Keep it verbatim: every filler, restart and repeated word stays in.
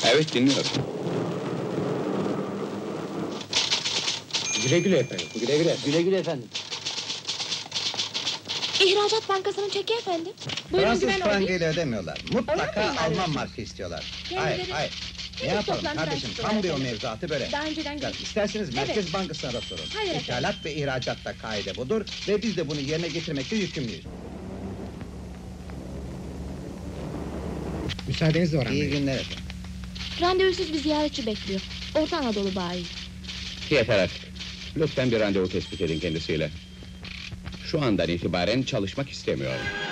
Evet, dinliyorum. Güle güle efendim. Güle güle. Güle güle efendim. İhracat Bankası'nın çeki efendim. Buyurun Fransız güven olayım. frankıyla ödemiyorlar. Mutlaka Öyle mi? Alman markı istiyorlar. Hayır, Kendileri- hayır. Ne Henüz yapalım toplantıdan kardeşim, çıktılar tam bir o efendim. mevzuatı böyle. Daha önceden Ya, görüştük. İsterseniz Merkez Evet. Bankası'na da sorun. Hayır efendim. İthalat ve ihracatta kaide budur ve biz de bunu yerine getirmekle yükümlüyüz. Müsaadenizle Orhan İyi Bey. günler efendim. Randevusuz bir ziyaretçi bekliyor. Orta Anadolu bayi. Yeter artık. Lütfen bir randevu tespit edin kendisiyle. Şu andan itibaren çalışmak istemiyorum.